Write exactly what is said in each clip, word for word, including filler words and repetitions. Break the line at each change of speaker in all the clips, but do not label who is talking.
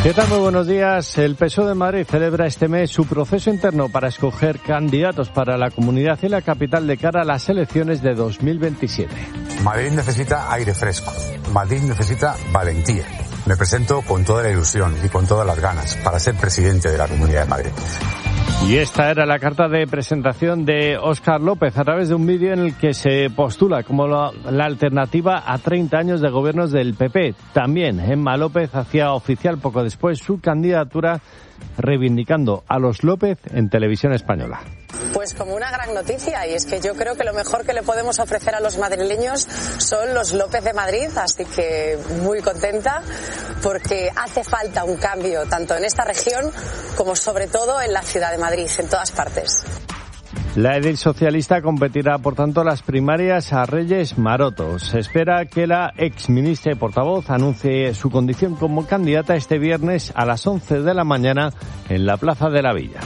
¿Qué tal? Muy buenos días. El P S O E de Madrid celebra este mes su proceso interno para escoger candidatos para la comunidad y la capital de cara a las elecciones de dos mil veintisiete.
Madrid necesita aire fresco. Madrid necesita valentía. Me presento con toda la ilusión y con todas las ganas para ser presidente de la Comunidad de Madrid.
Y esta era la carta de presentación de Óscar López a través de un vídeo en el que se postula como la, la alternativa a treinta años de gobiernos del P P. También Emma López hacía oficial poco después su candidatura, reivindicando a los López en televisión española.
Pues como una gran noticia, y es que yo creo que lo mejor que le podemos ofrecer a los madrileños son los López de Madrid, así que muy contenta porque hace falta un cambio tanto en esta región como sobre todo en la ciudad de Madrid, en todas partes.
La edil socialista competirá, por tanto, las primarias a Reyes Maroto. Se espera que la exministra y portavoz anuncie su condición como candidata este viernes a las once de la mañana en la Plaza de la Villa.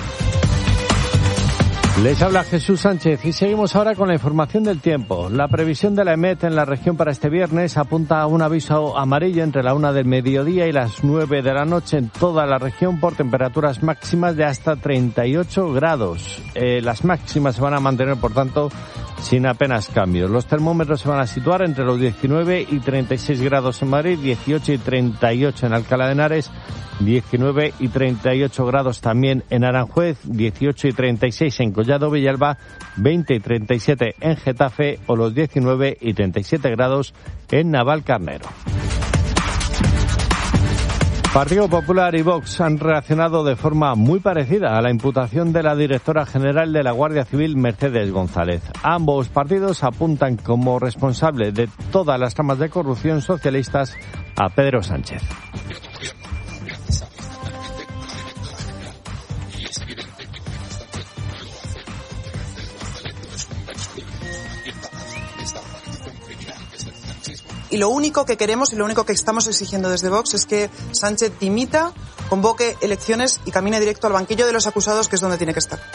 Les habla Jesús Sánchez y seguimos ahora con la información del tiempo. La previsión de la EMET en la región para este viernes apunta a un aviso amarillo entre la una del mediodía y las nueve de la noche en toda la región por temperaturas máximas de hasta treinta y ocho grados. Eh, las máximas se van a mantener, por tanto, sin apenas cambios. Los termómetros se van a situar entre los diecinueve y treinta y seis grados en Madrid, dieciocho y treinta y ocho en Alcalá de Henares, diecinueve y treinta y ocho grados también en Aranjuez, dieciocho y treinta y seis en Collado Villalba, veinte y treinta y siete en Getafe o los diecinueve y treinta y siete grados en Navalcarnero. Partido Popular y Vox han reaccionado de forma muy parecida a la imputación de la directora general de la Guardia Civil, Mercedes González. Ambos partidos apuntan como responsable de todas las tramas de corrupción socialistas a Pedro Sánchez.
Y lo único que queremos y lo único que estamos exigiendo desde Vox es que Sánchez dimita, convoque elecciones y camine directo al banquillo de los acusados, que es donde tiene que estar.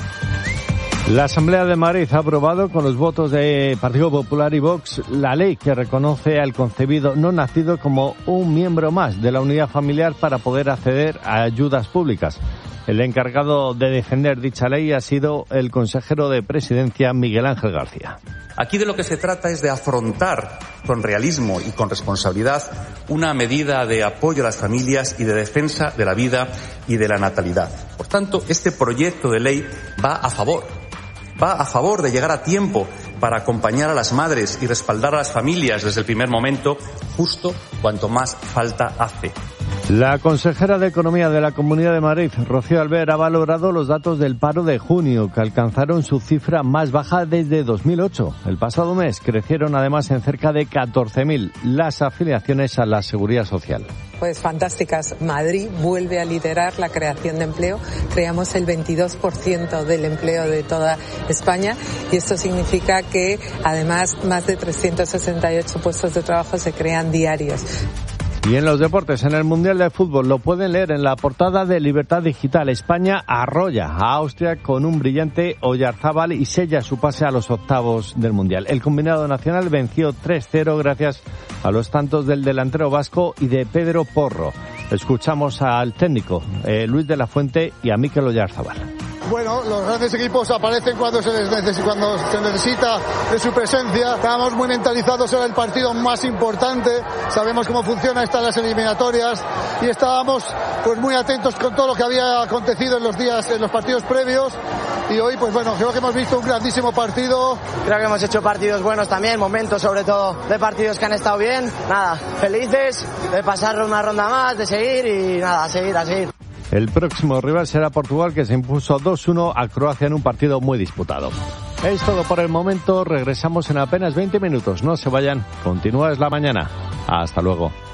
La Asamblea de Madrid ha aprobado con los votos de Partido Popular y Vox la ley que reconoce al concebido no nacido como un miembro más de la unidad familiar para poder acceder a ayudas públicas. El encargado de defender dicha ley ha sido el consejero de Presidencia, Miguel Ángel García.
Aquí de lo que se trata es de afrontar con realismo y con responsabilidad una medida de apoyo a las familias y de defensa de la vida y de la natalidad. Por tanto, este proyecto de ley va a favor, va a favor de llegar a tiempo para acompañar a las madres y respaldar a las familias desde el primer momento, justo cuanto más falta hace.
La consejera de Economía de la Comunidad de Madrid, Rocío Albert, ha valorado los datos del paro de junio, que alcanzaron su cifra más baja desde dos mil ocho. El pasado mes crecieron además en cerca de catorce mil las afiliaciones a la Seguridad Social.
Pues fantásticas. Madrid vuelve a liderar la creación de empleo. Creamos el veintidós por ciento del empleo de toda España y esto significa que además más de trescientos sesenta y ocho puestos de trabajo se crean diarios.
Y en los deportes, en el Mundial de Fútbol, lo pueden leer en la portada de Libertad Digital. España arrolla a Austria con un brillante Oyarzábal y sella su pase a los octavos del Mundial. El combinado nacional venció tres cero gracias a los tantos del delantero vasco y de Pedro Porro. Escuchamos al técnico eh, Luis de la Fuente y a Mikel Oyarzábal.
Bueno, los grandes equipos aparecen cuando se les necesita, cuando se necesita de su presencia. Estábamos muy mentalizados en el partido más importante. Sabemos cómo funcionan estas las eliminatorias y estábamos pues muy atentos con todo lo que había acontecido en los días, en los partidos previos. Y hoy, pues bueno, creo que hemos visto un grandísimo partido.
Creo que hemos hecho partidos buenos también, momentos sobre todo de partidos que han estado bien. Nada, felices de pasar una ronda más, de seguir y nada, a seguir, a seguir.
El próximo rival será Portugal, que se impuso dos uno a Croacia en un partido muy disputado. Es todo por el momento. Regresamos en apenas veinte minutos. No se vayan. Continúa Es la Mañana. Hasta luego.